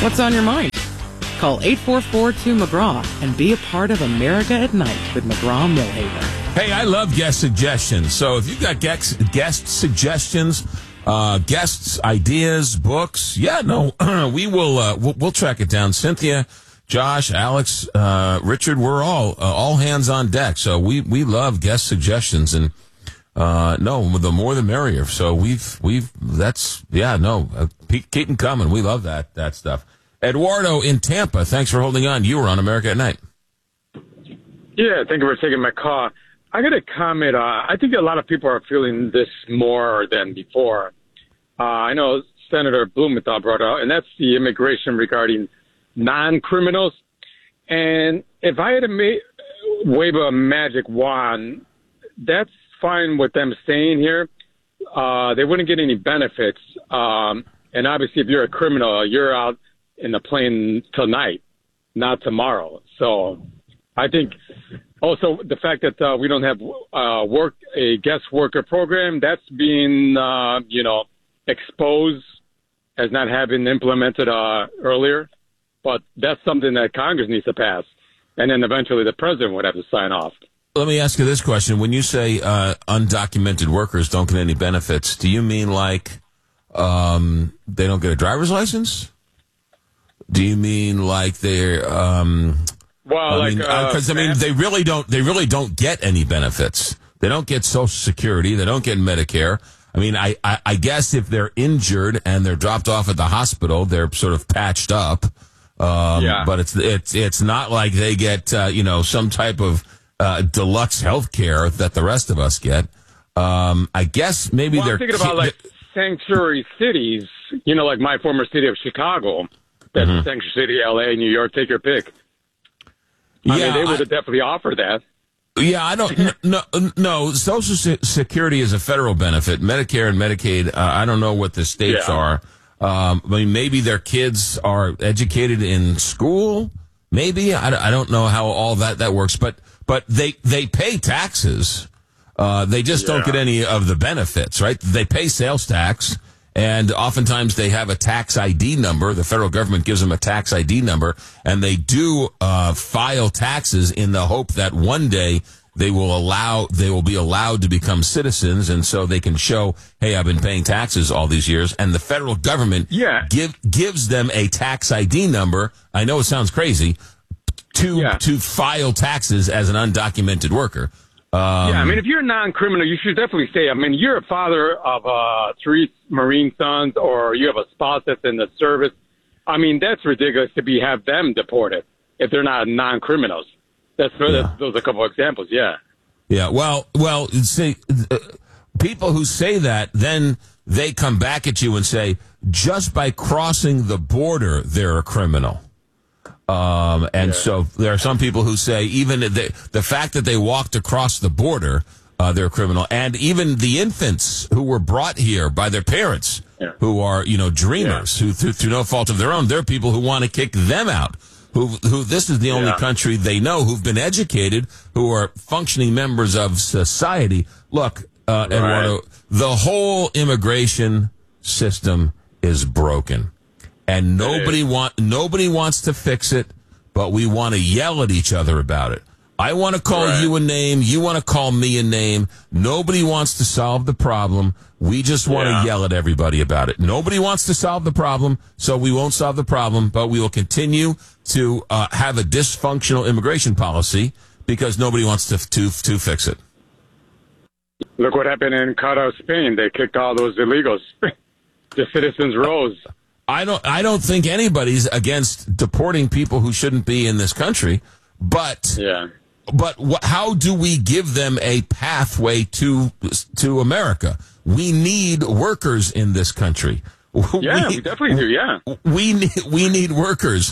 What's on your mind? Call 844-2McGraw and be a part of America at Night with McGraw-Millhaven. Hey, I love guest suggestions. So if you've got guest suggestions, guests, ideas, books, we'll track it down. Cynthia, Josh, Alex, Richard, we're all hands on deck. So we love guest suggestions, and the more the merrier. So keep them coming. We love that stuff. Eduardo in Tampa, thanks for holding on. You were on America at Night. Yeah, thank you for taking my call. I got a comment. I think a lot of people are feeling this more than before. I know Senator Blumenthal brought it out, and that's the immigration regarding non-criminals. And if I had to wave a magic wand, that's fine with them staying here. They wouldn't get any benefits. And obviously, if you're a criminal, you're out in the plane tonight, not tomorrow. So I think also the fact that we don't have a guest worker program, that's being, exposed as not having implemented earlier. But that's something that Congress needs to pass. And then eventually the president would have to sign off. Let me ask you this question. When you say undocumented workers don't get any benefits, do you mean like they don't get a driver's license? Do you mean like they're they really don't get any benefits. They don't get Social Security. They don't get Medicare. I mean, I guess if they're injured and they're dropped off at the hospital, they're sort of patched up. But it's not like they get some type of deluxe health care that the rest of us get. I guess maybe they're thinking about like sanctuary cities, like my former city of Chicago. That's sanctuary city, LA, New York, take your pick. I mean, they would have definitely offered that. Yeah, I don't no. Social Security is a federal benefit. Medicare and Medicaid, I don't know what the states are. I mean, maybe their kids are educated in school. Maybe I don't know how all that works. But they pay taxes. They just don't get any of the benefits, right? They pay sales tax. And oftentimes they have a tax ID number. The federal government gives them a tax ID number, and they do file taxes in the hope that one day they will be allowed to become citizens, and so they can show, hey, I've been paying taxes all these years. And the federal government gives them a tax ID number. I know it sounds crazy to file taxes as an undocumented worker. I mean, if you're a non-criminal, you should definitely stay. I mean, you're a father of 3 Marine sons, or you have a spouse that's in the service. I mean, that's ridiculous to have them deported if they're not non-criminals. Those are a couple of examples, Yeah, well, see, people who say that, then they come back at you and say, just by crossing the border, they're a criminal. So there are some people who say even the fact that they walked across the border, they're a criminal. And even the infants who were brought here by their parents, who are, dreamers, who through no fault of their own, they're people who want to kick them out, who this is the only country they know, who've been educated, who are functioning members of society. Look, Eduardo, the whole immigration system is broken. And nobody wants to fix it, but we want to yell at each other about it. I want to call you a name. You want to call me a name. Nobody wants to solve the problem. We just want to yell at everybody about it. Nobody wants to solve the problem, so we won't solve the problem, but we will continue to have a dysfunctional immigration policy because nobody wants to fix it. Look what happened in Ceuta, Spain. They kicked all those illegals. The citizens rose. I don't think anybody's against deporting people who shouldn't be in this country, but how do we give them a pathway to America? We need workers in this country. We definitely do. Yeah, we need workers.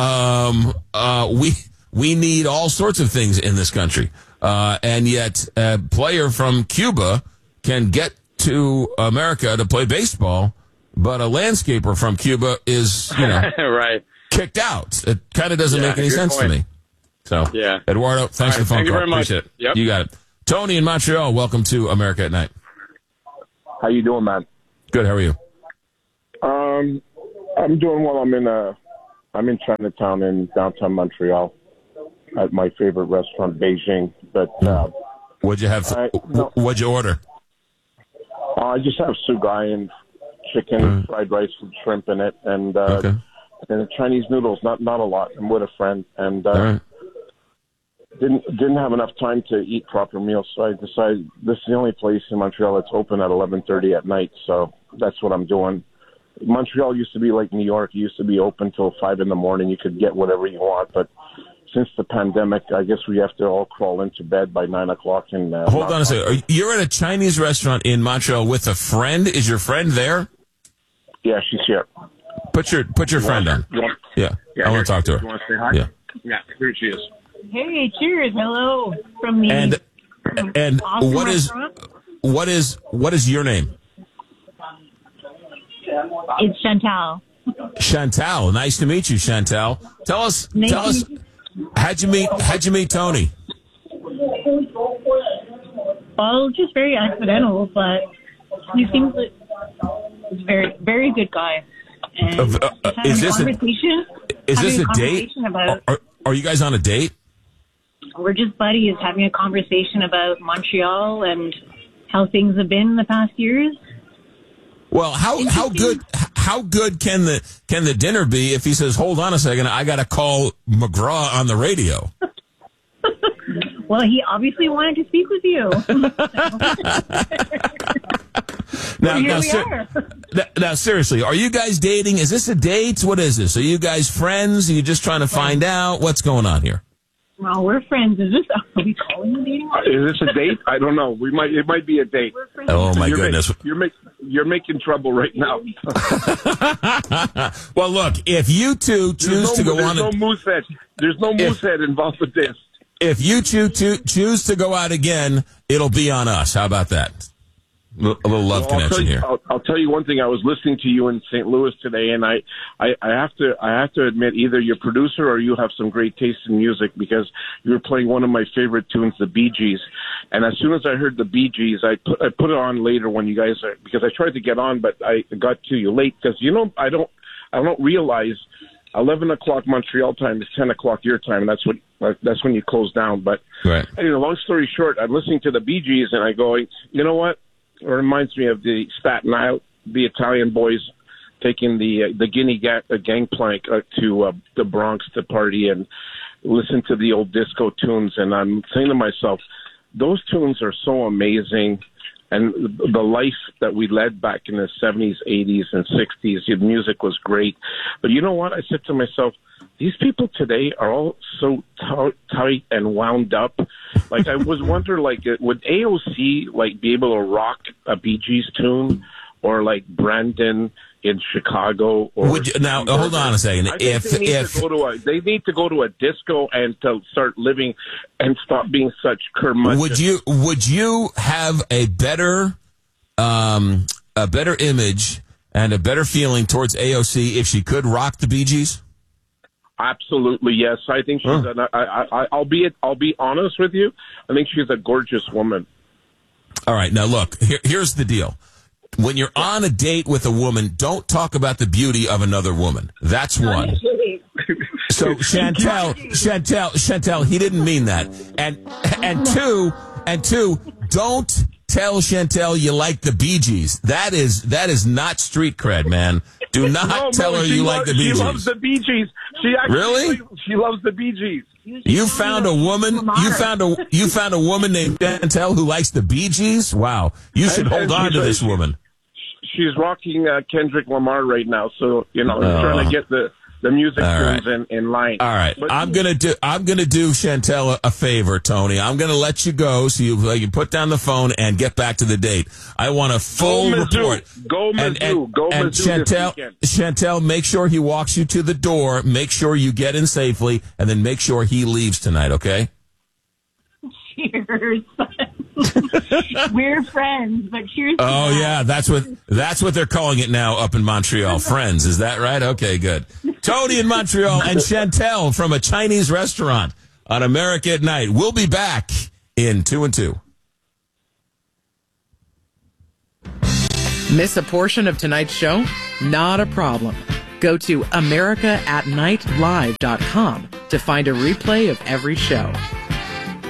We need all sorts of things in this country, and yet a player from Cuba can get to America to play baseball. But a landscaper from Cuba is, kicked out. It kind of doesn't make any sense to me. So, Eduardo, thanks for the phone call. Thank you very much. Appreciate it. Yep. You got it. Tony in Montreal, welcome to America at Night. How you doing, man? Good. How are you? I'm doing well. I'm in I'm in Chinatown in downtown Montreal at my favorite restaurant, Beijing. But what'd you have? What'd you order? I just have sugai and chicken, fried rice with shrimp in it, and Chinese noodles. Not a lot. I'm with a friend, and didn't have enough time to eat proper meals, so I decided this is the only place in Montreal that's open at 11:30 at night. So that's what I'm doing. Montreal used to be like New York. It used to be open till 5 in the morning. You could get whatever you want, but since the pandemic, I guess we have to all crawl into bed by 9 o'clock. And hold on a second. You're at a Chinese restaurant in Montreal with a friend. Is your friend there? Yeah, she's here. Put your friend on. Yeah, I want to talk to her. You want to say hi? Yeah, here she is. Hey, cheers! Hello from me. And awesome what is your name? It's Chantal. Chantal, nice to meet you, Chantal. Tell us, how'd you meet Tony? Well, just very accidental, but he seems like he's a very, very good guy. And is this a date? Are you guys on a date? We're just buddies having a conversation about Montreal and how things have been the past years. Well, how good can the dinner be if he says, "Hold on a second, I got to call McGraw on the radio"? Well, he obviously wanted to speak with you. Now, seriously, are you guys dating? Is this a date? What is this? Are you guys friends? Are you just trying to find out what's going on here? Well, we're friends. Are we calling it dating? Is this a date? I don't know. It might be a date. Oh my goodness! You're making trouble right now. Well, look, if you two choose to go on, there's no moosehead involved with this. If you choose to go out again, it'll be on us. How about that? A little love connection here. I'll tell you one thing. I was listening to you in St. Louis today, and I have to admit, either your producer or you have some great taste in music, because you were playing one of my favorite tunes, the Bee Gees. And as soon as I heard the Bee Gees, I put it on later when you guys because I tried to get on, but I got to you late because I don't realize 11 o'clock Montreal time is 10 o'clock your time, and that's when you close down. But anyway, long story short, I'm listening to the Bee Gees, and I go, you know what? It reminds me of the Staten Island, the Italian boys taking the Guinea gangplank to the Bronx to party and listen to the old disco tunes. And I'm saying to myself, those tunes are so amazing. And the life that we led back in the 70s, 80s, and 60s, the music was great. But you know what? I said to myself, these people today are all so tight and wound up. Like, I was wondering, like, would AOC, like, be able to rock a Bee Gees tune, or like Brandon in Chicago? Or now, hold on a second. They need to go to a disco and to start living and stop being such curmudgeons. Would you have a better image and a better feeling towards AOC if she could rock the Bee Gees? Absolutely, yes. I think she's. I'll be honest with you. I think she's a gorgeous woman. All right, now look. Here's the deal. When you're on a date with a woman, don't talk about the beauty of another woman. That's one. So Chantal, he didn't mean that. And two, don't tell Chantal you like the Bee Gees. That is not street cred, man. Do not tell her you like the Bee Gees. She loves the Bee Gees. She loves the Bee Gees. You found a woman. You found a woman named Chantal who likes the Bee Gees. Wow, you should hold on to this woman. She's rocking Kendrick Lamar right now, so trying to get the music tunes in line. All right, but I'm gonna do Chantal a favor, Tony. I'm gonna let you go so you can put down the phone and get back to the date. I want a full report. Go Mizzou. Go Mizzou. Chantal, make sure he walks you to the door. Make sure you get in safely, and then make sure he leaves tonight. Okay? Cheers. We're friends, but cheers. Oh yeah, that's what they're calling it now up in Montreal. Friends, is that right? Okay, good. Tony in Montreal and Chantal from a Chinese restaurant on America at Night. We'll be back in 2 and 2. Miss a portion of tonight's show? Not a problem. Go to AmericaAtNightLive.com to find a replay of every show.